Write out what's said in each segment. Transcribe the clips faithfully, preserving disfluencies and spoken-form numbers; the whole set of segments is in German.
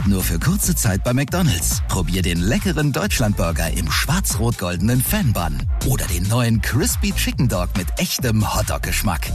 Jetzt nur für kurze Zeit bei McDonald's. Probier den leckeren Deutschlandburger im schwarz-rot-goldenen Fan-Bun. Oder den neuen Crispy Chicken Dog mit echtem Hotdog-Geschmack.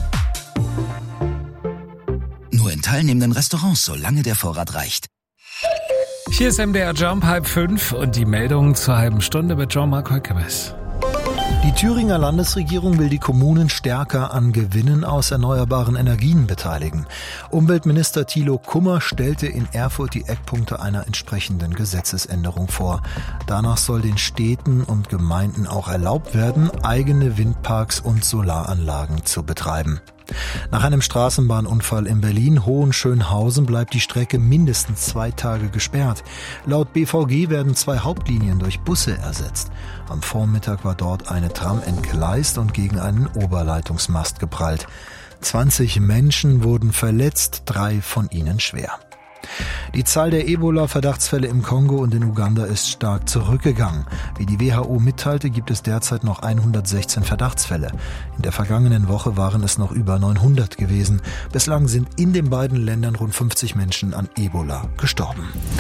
Nur in teilnehmenden Restaurants, solange der Vorrat reicht. Hier ist M D R Jump, halb fünf und die Meldung zur halben Stunde mit Jean-Marc Holkemes. Die Thüringer Landesregierung will die Kommunen stärker an Gewinnen aus erneuerbaren Energien beteiligen. Umweltminister Thilo Kummer stellte in Erfurt die Eckpunkte einer entsprechenden Gesetzesänderung vor. Danach soll den Städten und Gemeinden auch erlaubt werden, eigene Windparks und Solaranlagen zu betreiben. Nach einem Straßenbahnunfall in Berlin-Hohenschönhausen bleibt die Strecke mindestens zwei Tage gesperrt. Laut B V G werden zwei Hauptlinien durch Busse ersetzt. Am Vormittag war dort eine Tram entgleist und gegen einen Oberleitungsmast geprallt. zwanzig Menschen wurden verletzt, drei von ihnen schwer. Die Zahl der Ebola-Verdachtsfälle im Kongo und in Uganda ist stark zurückgegangen. Wie die W H O mitteilte, gibt es derzeit noch hundertsechzehn Verdachtsfälle. In der vergangenen Woche waren es noch über neunhundert gewesen. Bislang sind in den beiden Ländern rund fünfzig Menschen an Ebola gestorben.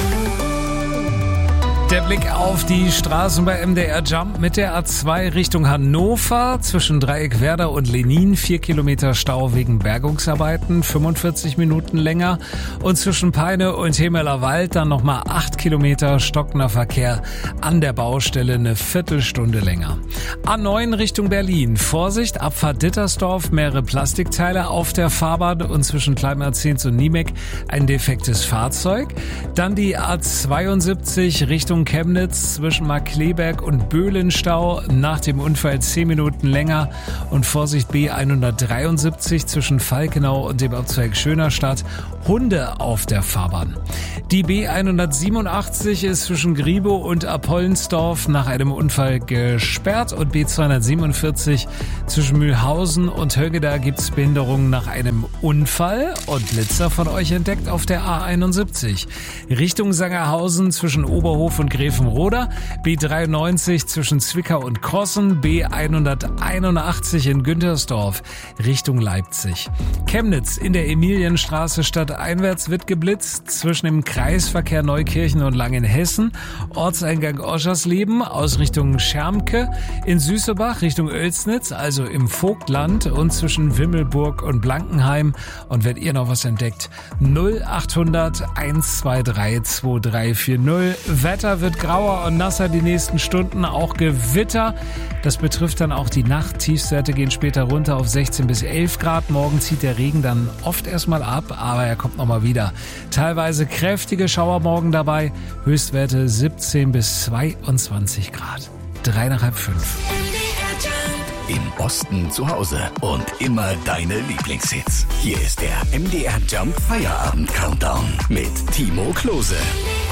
Der Blick auf die Straßen bei M D R Jump mit der A zwei Richtung Hannover zwischen Dreieckwerder und Lenin. Vier Kilometer Stau wegen Bergungsarbeiten, fünfundvierzig Minuten länger. Und zwischen Peine und Hemelerwald dann nochmal acht Kilometer stockender Verkehr an der Baustelle, eine Viertelstunde länger. A neun Richtung Berlin. Vorsicht, Abfahrt Dittersdorf, mehrere Plastikteile auf der Fahrbahn und zwischen Kleinmerzens und Niemek ein defektes Fahrzeug. Dann die A zweiundsiebzig Richtung Chemnitz zwischen Markkleeberg und Böhlenstau. Nach dem Unfall zehn Minuten länger. Und Vorsicht B hundertdreiundsiebzig zwischen Falkenau und dem Abzweig Schönerstadt. Hunde auf der Fahrbahn. Die B hundertsiebenundachtzig ist zwischen Griebow und Apollensdorf nach einem Unfall gesperrt. Und B zweihundertsiebenundvierzig zwischen Mühlhausen und Högeda gibt es Behinderungen nach einem Unfall. Und Blitzer von euch entdeckt auf der A einundsiebzig. Richtung Sangerhausen zwischen Oberhof und Gräfenroda, B dreiundneunzig zwischen Zwickau und Krossen, B hunderteinundachtzig in Güntersdorf Richtung Leipzig. Chemnitz in der Emilienstraße stadteinwärts wird geblitzt zwischen dem Kreisverkehr Neukirchen und Langenhessen, Ortseingang Oschersleben aus Richtung Schermke, in Süßebach Richtung Oelsnitz, also im Vogtland und zwischen Wimmelburg und Blankenheim. Und wenn ihr noch was entdeckt, null achthundert hundertzweiundzwanzig zweiunddreißig vierzig. Wetter wird grauer und nasser die nächsten Stunden, auch Gewitter. Das betrifft dann auch die Nacht. Tiefstwerte gehen später runter auf sechzehn bis elf Grad. Morgen zieht der Regen dann oft erstmal ab, aber er kommt nochmal wieder. Teilweise kräftige Schauermorgen dabei. Höchstwerte siebzehn bis zweiundzwanzig Grad. Drei nach halb fünf. Im Osten zu Hause und immer deine Lieblingshits. Hier ist der M D R Jump Feierabend Countdown mit Timo Klose.